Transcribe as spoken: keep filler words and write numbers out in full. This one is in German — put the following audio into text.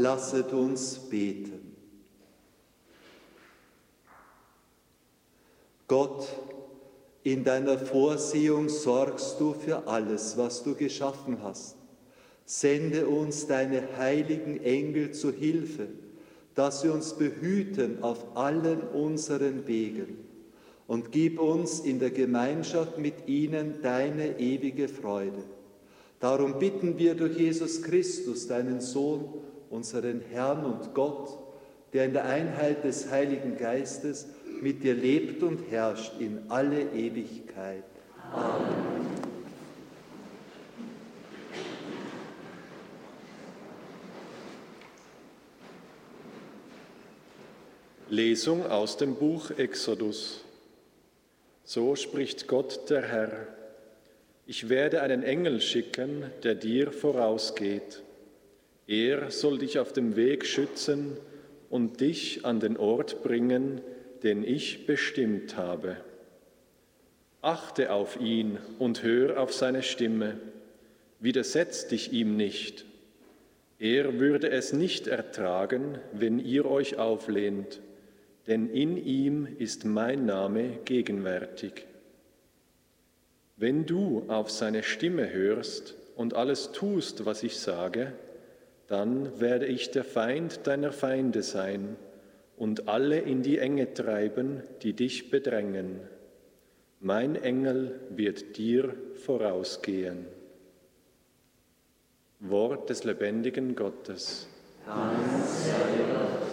Lasset uns beten. Gott, in deiner Vorsehung sorgst du für alles, was du geschaffen hast. Sende uns deine heiligen Engel zu Hilfe, dass sie uns behüten auf allen unseren Wegen. Und gib uns in der Gemeinschaft mit ihnen deine ewige Freude. Darum bitten wir durch Jesus Christus, deinen Sohn, unseren Herrn und Gott, der in der Einheit des Heiligen Geistes mit dir lebt und herrscht in alle Ewigkeit. Amen. Lesung aus dem Buch Exodus. So spricht Gott der Herr: Ich werde einen Engel schicken, der dir vorausgeht. Er soll dich auf dem Weg schützen und dich an den Ort bringen, den ich bestimmt habe. Achte auf ihn und hör auf seine Stimme. Widersetz dich ihm nicht. Er würde es nicht ertragen, wenn ihr euch auflehnt, denn in ihm ist mein Name gegenwärtig. Wenn du auf seine Stimme hörst und alles tust, was ich sage, dann werde ich der Feind deiner Feinde sein und alle in die Enge treiben, die dich bedrängen. Mein Engel wird dir vorausgehen. Wort des lebendigen Gottes. Dank sei Gott.